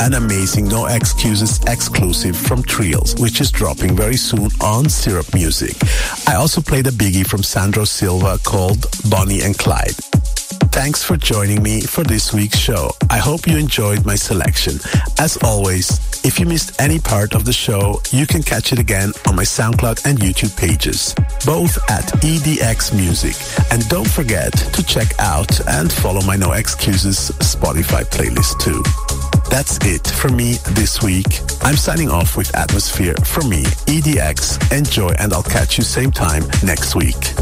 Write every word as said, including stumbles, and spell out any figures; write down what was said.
an amazing No Excuses exclusive from Trials, which is dropping very soon on Syrup Music. I also played a biggie from Sandro Silva called Bonnie and Clyde. Thanks for joining me for this week's show. I hope you enjoyed my selection. As always, if you missed any part of the show, you can catch it again on my SoundCloud and YouTube pages, both at E D X Music. And don't forget to check out and follow my No Excuses Spotify playlist too. That's it for me this week. I'm signing off with Atmosphere from me, E D X. Enjoy, and I'll catch you same time next week.